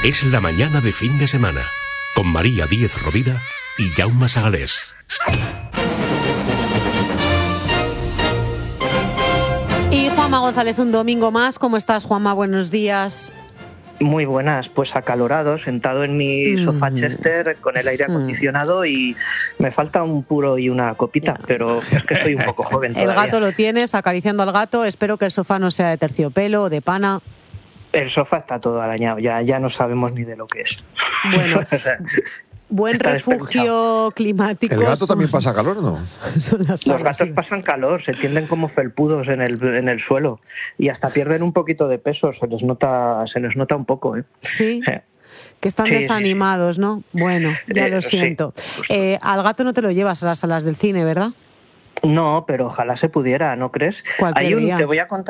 Es la mañana de fin de semana, con María Díez Rovira y Jaume Sagalés. Y Juanma González, un domingo más. ¿Cómo estás, Juanma? Buenos días. Muy buenas, pues acalorado, sentado en mi sofá Chester con el aire acondicionado y me falta un puro y una copita, pero es que estoy un poco joven todavía. El gato lo tienes, acariciando al gato. Espero que el sofá no sea de terciopelo o de pana. El sofá está todo arañado, ya no sabemos ni de lo que es. Bueno, O sea, buen refugio climático. ¿El gato también pasa calor o no? Los gatos pasan calor, se tienden como felpudos en el suelo y hasta pierden un poquito de peso, se les nota un poco, ¿eh? Sí. Que están desanimados, ¿no? Bueno, ya lo siento. Sí. Al gato no te lo llevas a las salas del cine, ¿verdad? No, pero ojalá se pudiera, ¿no crees? Cualquier día. Te voy a contar